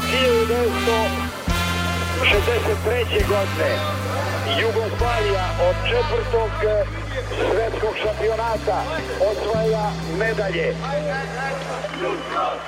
1963. godine Jugoslavija od 4. svetskog šampionata osvaja medalje.